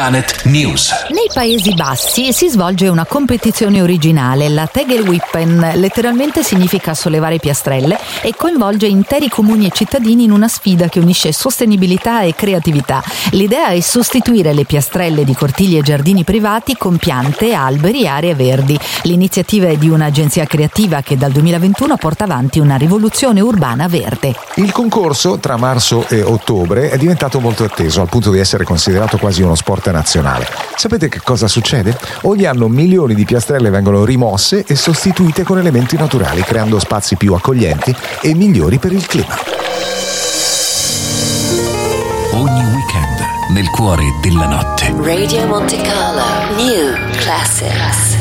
Planet News. Nei Paesi Bassi si svolge una competizione originale, la Tegelwippen, letteralmente significa sollevare piastrelle, e coinvolge interi comuni e cittadini in una sfida che unisce sostenibilità e creatività. L'idea è sostituire le piastrelle di cortili e giardini privati con piante, alberi e aree verdi. L'iniziativa è di un'agenzia creativa che dal 2021 porta avanti una rivoluzione urbana verde. Il concorso tra marzo e ottobre è diventato molto atteso, al punto di essere considerato quasi uno sport nazionale. Sapete che cosa succede? Ogni anno milioni di piastrelle vengono rimosse e sostituite con elementi naturali, creando spazi più accoglienti e migliori per il clima. Ogni weekend nel cuore della notte. Radio Monte Carlo New Classics.